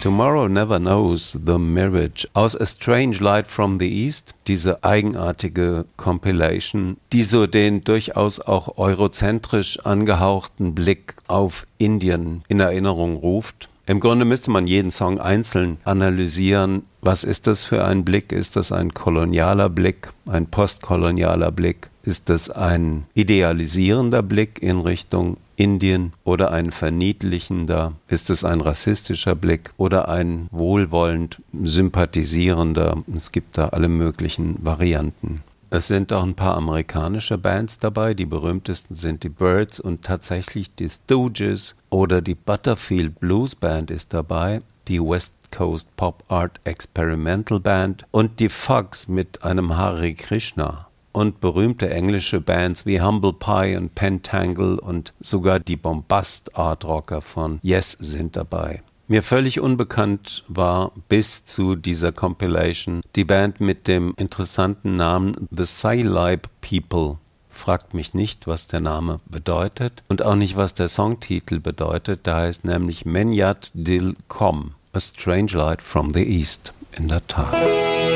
Tomorrow Never Knows, The Marriage aus A Strange Light from the East, diese eigenartige Compilation, die so den durchaus auch eurozentrisch angehauchten Blick auf Indien in Erinnerung ruft. Im Grunde müsste man jeden Song einzeln analysieren. Was ist das für ein Blick? Ist das ein kolonialer Blick, ein postkolonialer Blick? Ist das ein idealisierender Blick in Richtung Indien oder ein verniedlichender? Ist es ein rassistischer Blick oder ein wohlwollend sympathisierender? Es gibt da alle möglichen Varianten. Es sind auch ein paar amerikanische Bands dabei. Die berühmtesten sind die Byrds und tatsächlich die Stooges oder die Butterfield Blues Band ist dabei, die West Coast Pop Art Experimental Band und die Fugs mit einem Hare Krishna. Und berühmte englische Bands wie Humble Pie und Pentangle und sogar die Bombast-Art-Rocker von Yes sind dabei. Mir völlig unbekannt war bis zu dieser Compilation die Band mit dem interessanten Namen The Scilab People. Fragt mich nicht, was der Name bedeutet und auch nicht, was der Songtitel bedeutet. Der heißt nämlich Menyat Dil Kom, A Strange Light from the East. In der Tat.